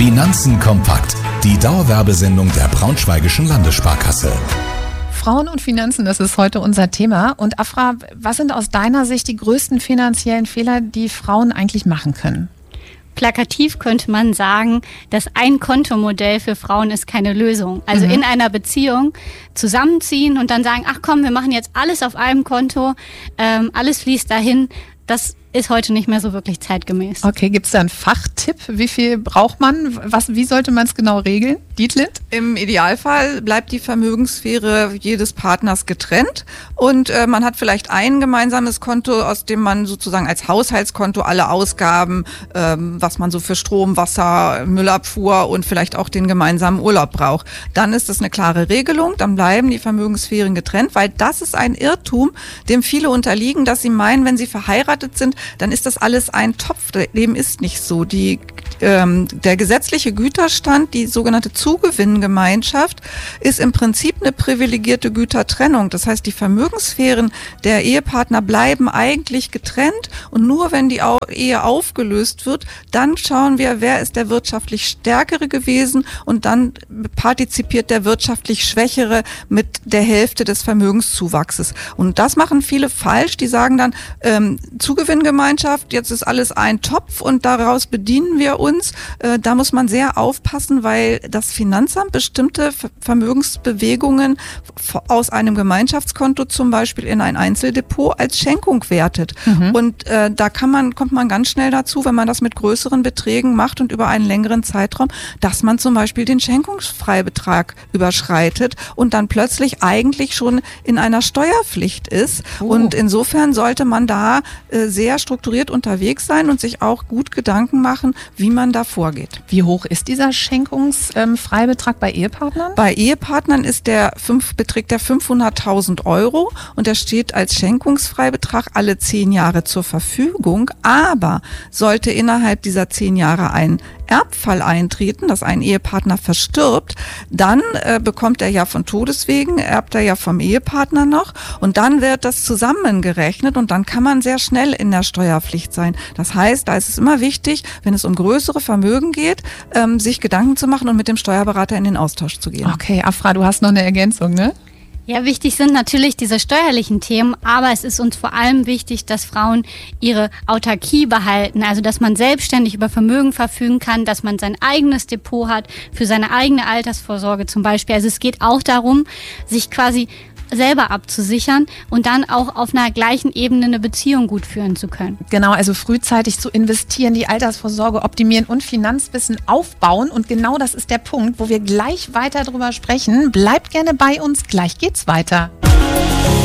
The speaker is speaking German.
Finanzen kompakt. Die Dauerwerbesendung der Braunschweigischen Landessparkasse. Frauen und Finanzen, das ist heute unser Thema. Und Afra, was sind aus deiner Sicht die größten finanziellen Fehler, die Frauen eigentlich machen können? Plakativ könnte man sagen, das Ein-Konto-Modell für Frauen ist keine Lösung. Also in einer Beziehung zusammenziehen und dann sagen, ach komm, wir machen jetzt alles auf einem Konto, alles fließt dahin. Das ist heute nicht mehr so wirklich zeitgemäß. Okay, gibt es da einen Fachtipp? Wie viel braucht man? Wie sollte man es genau regeln? Dietlind? Im Idealfall bleibt die Vermögenssphäre jedes Partners getrennt und man hat vielleicht ein gemeinsames Konto, aus dem man sozusagen als Haushaltskonto alle Ausgaben, was man so für Strom, Wasser, Müllabfuhr und vielleicht auch den gemeinsamen Urlaub braucht. Dann ist das eine klare Regelung, dann bleiben die Vermögenssphären getrennt, weil das ist ein Irrtum, dem viele unterliegen, dass sie meinen, wenn sie verheiratet sind, dann ist das alles ein Topf. Dem ist nicht so. Der gesetzliche Güterstand, die sogenannte Zugewinngemeinschaft, ist im Prinzip eine privilegierte Gütertrennung. Das heißt, die Vermögenssphären der Ehepartner bleiben eigentlich getrennt und nur wenn die Ehe aufgelöst wird, dann schauen wir, wer ist der wirtschaftlich Stärkere gewesen und dann partizipiert der wirtschaftlich Schwächere mit der Hälfte des Vermögenszuwachses. Und das machen viele falsch. Die sagen dann, Zugewinngemeinschaft, jetzt ist alles ein Topf und daraus bedienen wir uns. Da muss man sehr aufpassen, weil das Finanzamt bestimmte Vermögensbewegungen aus einem Gemeinschaftskonto zum Beispiel in ein Einzeldepot als Schenkung wertet. Und da kommt man ganz schnell dazu, wenn man das mit größeren Beträgen macht und über einen längeren Zeitraum, dass man zum Beispiel den Schenkungsfreibetrag überschreitet und dann plötzlich eigentlich schon in einer Steuerpflicht ist. Und insofern sollte man da sehr strukturiert unterwegs sein und sich auch gut Gedanken machen, wie man da vorgeht. Wie hoch ist dieser Schenkungsfreibetrag bei Ehepartnern? Bei Ehepartnern beträgt der 500.000 Euro und der steht als Schenkungsfreibetrag alle 10 Jahre zur Verfügung. Aber sollte innerhalb dieser 10 Jahre ein Erbfall eintreten, dass ein Ehepartner verstirbt, dann bekommt er ja von Todeswegen, erbt er ja vom Ehepartner noch und dann wird das zusammengerechnet und dann kann man sehr schnell in der Steuerpflicht sein. Das heißt, da ist es immer wichtig, wenn es um größere Vermögen geht, sich Gedanken zu machen und mit dem Steuerberater in den Austausch zu gehen. Okay, Afra, du hast noch eine Ergänzung, ne? Ja, wichtig sind natürlich diese steuerlichen Themen, aber es ist uns vor allem wichtig, dass Frauen ihre Autarkie behalten, also dass man selbstständig über Vermögen verfügen kann, dass man sein eigenes Depot hat für seine eigene Altersvorsorge zum Beispiel. Also es geht auch darum, sich quasi selber abzusichern und dann auch auf einer gleichen Ebene eine Beziehung gut führen zu können. Genau, also frühzeitig zu investieren, die Altersvorsorge optimieren und Finanzwissen aufbauen. Und genau das ist der Punkt, wo wir gleich weiter drüber sprechen. Bleibt gerne bei uns, gleich geht's weiter.